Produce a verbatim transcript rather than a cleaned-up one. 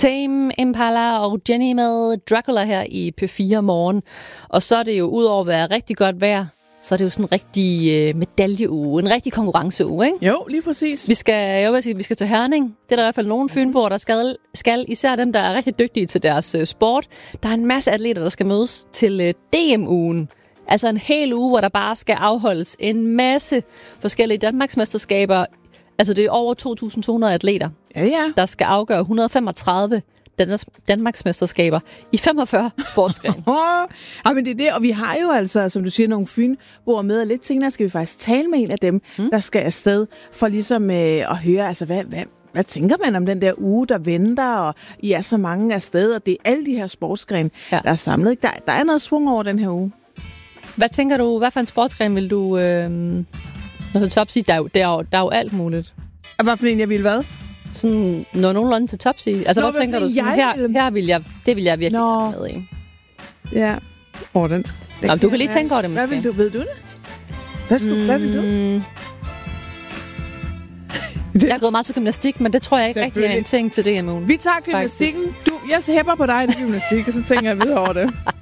Tame Impala og Jenny med Dracula her i P fire morgen. Og så er det jo udover at være rigtig godt vejr, så er det jo sådan en rigtig øh, medaljeuge, en rigtig konkurrenceuge, ikke? Jo, lige præcis. Vi skal, jeg vil sige, vi skal til Herning. Det er der i hvert fald nogle fynboer, der skal, skal, især dem, der er rigtig dygtige til deres øh, sport. Der er en masse atleter, der skal mødes til øh, D M-ugen. Altså en hel uge, hvor der bare skal afholdes en masse forskellige Danmarksmesterskaber. Altså det er over to tusind to hundrede atleter, ja, ja. der skal afgøre et hundrede og femogtredive Danmarksmesterskaber i femogfyrre sportsgrene. Ja, men det er det, og vi har jo altså, som du siger, nogle fynboer med, og lidt senere skal vi faktisk tale med en af dem, mm. der skal afsted, for ligesom øh, at høre, altså hvad, hvad, hvad tænker man om den der uge, der venter, og I er så mange afsted, og det er alle de her sportsgrene, ja. der er samlet. Der, der er noget svung over den her uge. Hvad tænker du, hvad for en sportsgren vil du, øh, når du topside, der, er jo, der, er jo, der er jo alt muligt. Og hvad for en jeg vil hvad? Sådan, når nogenlunde til topside. Altså, Nå, hvad tænker du? Sådan, her, vil... her vil jeg, det vil jeg virkelig Nå. gerne med i. Ja. Åh, den, den Nå, du kan lige tænke over det, måske. Hvad vil du? Ved du det? Hvad, skulle, mm. hvad vil du? Jeg har gået meget til gymnastik, men det tror jeg ikke rigtig er en ting til det, Emil. Vi tager gymnastikken. Du, jeg hæpper på dig i det gymnastik, og så tænker jeg videre over det.